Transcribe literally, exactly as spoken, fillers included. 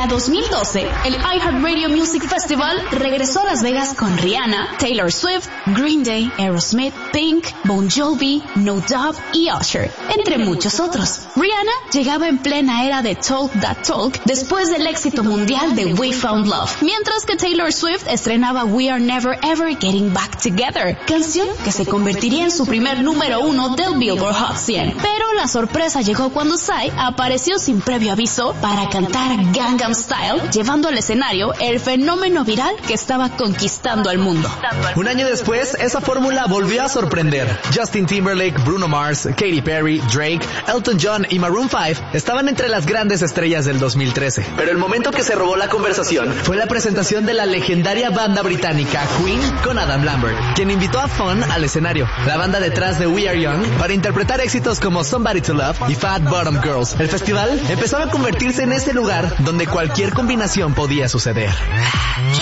dos mil doce, el iHeartRadio Music Festival regresó a Las Vegas con Rihanna, Taylor Swift, Green Day, Aerosmith, Pink, Bon Jovi, No Doubt y Usher, entre muchos otros. Rihanna llegaba en plena era de Talk That Talk después del éxito mundial de We Found Love, mientras que Taylor Swift estrenaba We Are Never Ever Getting Back Together, canción que se convertiría en su primer número uno del Billboard Hot cien. Pero la sorpresa llegó cuando Psy apareció sin previo aviso para cantar Gangnam Style, llevando al escenario el fenómeno viral que estaba conquistando al mundo. Un año después, esa fórmula volvió a sorprender. Justin Timberlake, Bruno Mars, Katy Perry, Drake, Elton John y Maroon cinco estaban entre las grandes estrellas del dos mil trece. Pero el momento que se robó la conversación fue la presentación de la legendaria banda británica Queen con Adam Lambert, quien invitó a Fun al escenario, la banda detrás de We Are Young, para interpretar éxitos como Somebody to Love y Fat Bottom Girls. El festival empezaba a convertirse en ese lugar donde cualquier combinación podía suceder.